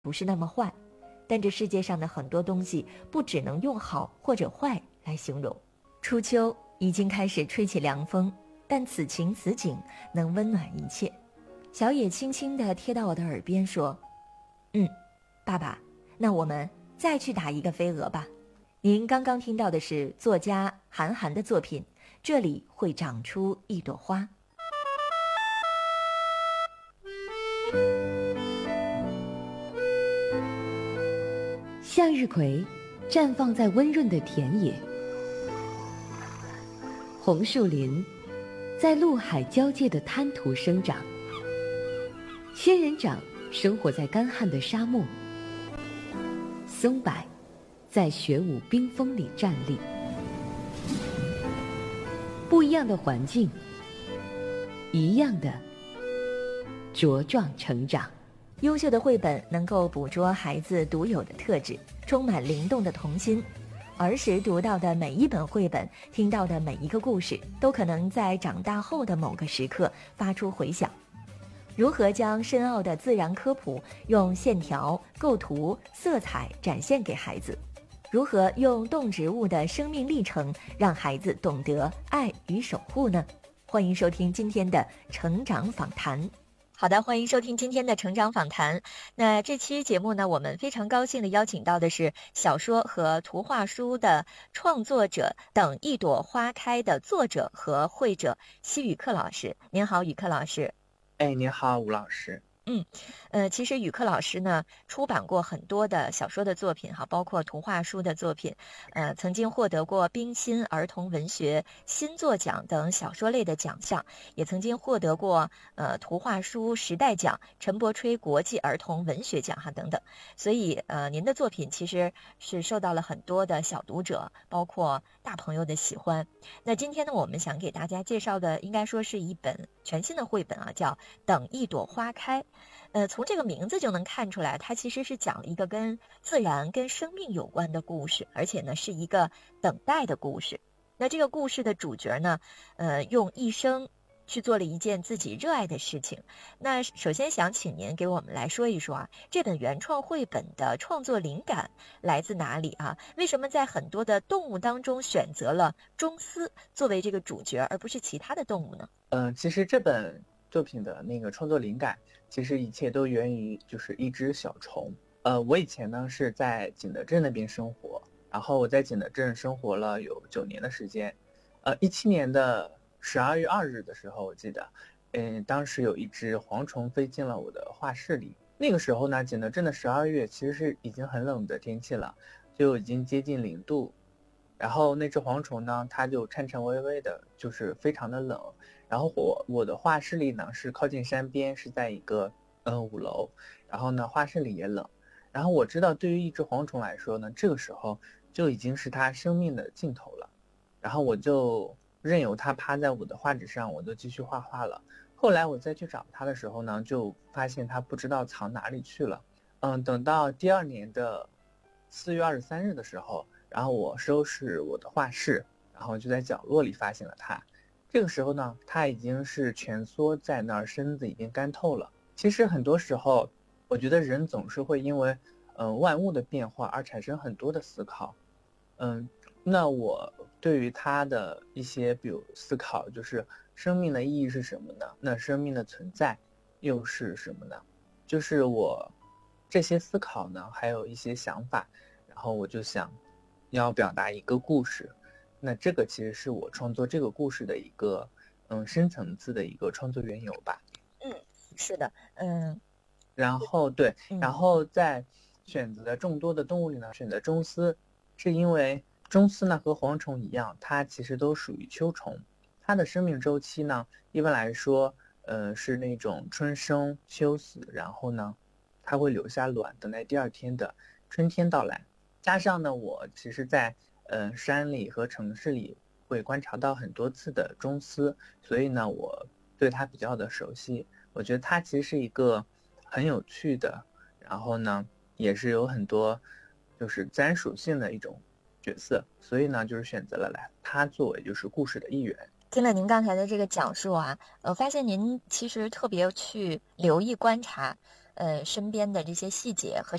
不是那么坏，但这世界上的很多东西不只能用好或者坏来形容。初秋已经开始吹起凉风，但此情此景能温暖一切。小野轻轻地贴到我的耳边说，爸爸，那我们再去打一个飞蛾吧。您刚刚听到的是作家韩寒的作品《这里会长出一朵花》。 向日葵绽放在温润的田野，红树林在陆海交界的滩涂生长，仙人掌生活在干旱的沙漠，松柏在雪舞冰封里站立。不一样的环境，一样的茁壮成长。 优秀的绘本能够捕捉孩子独有的特质，充满灵动的童心。儿时读到的每一本绘本，听到的每一个故事，都可能在长大后的某个时刻发出回响。如何将深奥的自然科普用线条、构图、色彩展现给孩子？如何用动植物的生命历程让孩子懂得爱与守护呢？欢迎收听今天的成长访谈。好的，欢迎收听今天的成长访谈。那这期节目呢，我们非常高兴的邀请到的是小说和图画书的创作者等一朵花开的作者和绘者奚宇克老师。您好，宇克老师。 您好，吴老师。 其实宇克老师呢出版过很多的小说的作品哈，包括图画书的作品，曾经获得过冰心儿童文学新作奖等小说类的奖项，也曾经获得过图画书时代奖、陈伯吹国际儿童文学奖哈等等。所以您的作品其实是受到了很多的小读者，包括大朋友的喜欢。那今天呢，我们想给大家介绍的应该说是一本全新的绘本啊，叫《等一朵花开》。从这个名字就能看出来，它其实是讲了一个跟自然、跟生命有关的故事，而且呢是一个等待的故事。那这个故事的主角呢，用一生去做了一件自己热爱的事情。那首先想请您给我们来说一说啊，这本原创绘本的创作灵感来自哪里啊？为什么在很多的动物当中选择了螽斯作为这个主角，而不是其他的动物呢？ 其实这本作品的那个创作灵感，其实一切都源于就是一只小虫。我以前呢是在景德镇那边生活，然后我在景德镇生活了有9年的时间。17年的12月2日的时候，我记得，当时有一只蝗虫飞进了我的画室里。那个时候呢，景德镇的12月其实是已经很冷的天气了，就已经接近0度。然后那只蝗虫呢，它就颤颤巍巍的，就是非常的冷。然后我的画室里呢是靠近山边，是在一个5楼，然后呢画室里也冷。然后我知道对于一只蝗虫来说呢，这个时候就已经是它生命的尽头了。然后我就任由它趴在我的画纸上，我就继续画画了。后来我再去找它的时候呢，就发现它不知道藏哪里去了。等到第2年的4月23日的时候，然后我收拾我的画室，然后就在角落里发现了它。这个时候呢，它已经是蜷缩在那儿，身子已经干透了。其实很多时候，我觉得人总是会因为万物的变化而产生很多的思考。那我对于它的一些比如思考，就是生命的意义是什么呢？那生命的存在又是什么呢？就是我这些思考呢，还有一些想法，然后我就想要表达一个故事。那这个其实是我创作这个故事的一个深层次的一个创作缘由吧。 是的。 然后在选择众多的动物里呢，选择螽斯，是因为螽斯呢和蝗虫一样，它其实都属于秋虫。它的生命周期呢，一般来说是那种春生秋死，然后呢它会留下卵，等待第2天的春天到来。加上呢我其实在山里和城市里会观察到很多次的螽斯，所以呢我对它比较的熟悉。我觉得它其实是一个很有趣的，然后呢也是有很多就是自然属性的一种角色，所以呢就是选择了它作为就是故事的一员。 听了您刚才的这个讲述啊，发现您其实特别去留意观察身边的这些细节和